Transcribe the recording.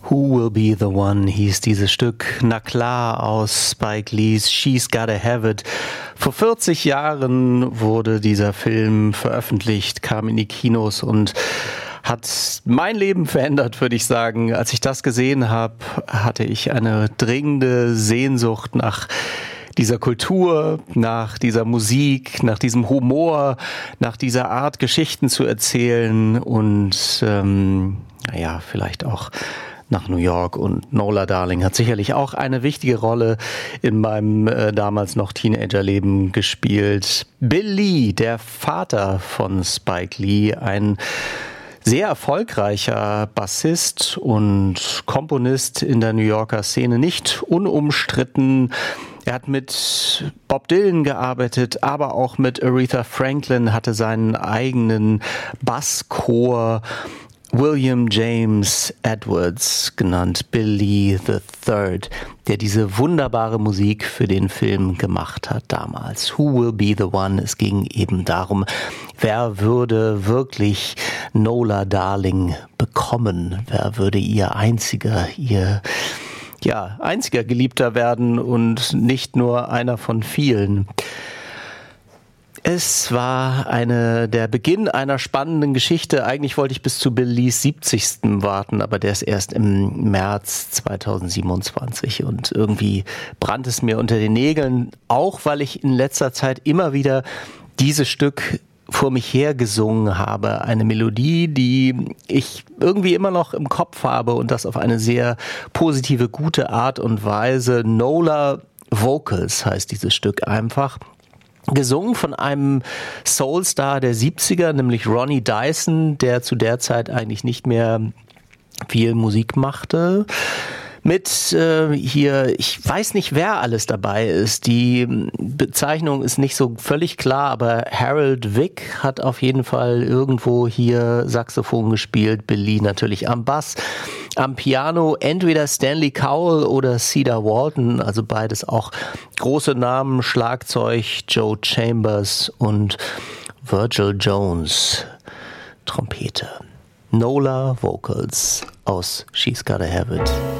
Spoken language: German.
Who Will Be the One hieß dieses Stück. Na klar, aus Spike Lees She's Gotta Have It. Vor 40 Jahren wurde dieser Film veröffentlicht, kam in die Kinos und hat mein Leben verändert, würde ich sagen. Als ich das gesehen habe, hatte ich eine dringende Sehnsucht nach dieser Kultur, nach dieser Musik, nach diesem Humor, nach dieser Art, Geschichten zu erzählen und vielleicht auch nach New York. Und Nola Darling hat sicherlich auch eine wichtige Rolle in meinem damals noch Teenagerleben gespielt. Bill Lee, der Vater von Spike Lee, ein sehr erfolgreicher Bassist und Komponist in der New Yorker Szene, nicht unumstritten. Er hat mit Bob Dylan gearbeitet, aber auch mit Aretha Franklin, hatte seinen eigenen Basschor. William James Edwards, genannt Bill Lee III, der diese wunderbare Musik für den Film gemacht hat damals. Who Will Be the One? Es ging eben darum, wer würde wirklich Nola Darling bekommen? Wer würde ihr einziger Geliebter werden und nicht nur einer von vielen? Es war der Beginn einer spannenden Geschichte. Eigentlich wollte ich bis zu Bill Lees 70. warten, aber der ist erst im März 2027 und irgendwie brannte es mir unter den Nägeln, auch weil ich in letzter Zeit immer wieder dieses Stück vor mich hergesungen habe. Eine Melodie, die ich irgendwie immer noch im Kopf habe und das auf eine sehr positive, gute Art und Weise. Nola Vocals heißt dieses Stück einfach. Gesungen von einem Soulstar der 70er, nämlich Ronnie Dyson, der zu der Zeit eigentlich nicht mehr viel Musik machte. Mit ich weiß nicht, wer alles dabei ist. Die Bezeichnung ist nicht so völlig klar, aber Harold Vick hat auf jeden Fall irgendwo hier Saxophon gespielt, Bill Lee natürlich am Bass. Am Piano entweder Stanley Cowell oder Cedar Walton, also beides auch große Namen, Schlagzeug Joe Chambers und Virgil Jones, Trompete. Nola Vocals aus She's Gotta Have It.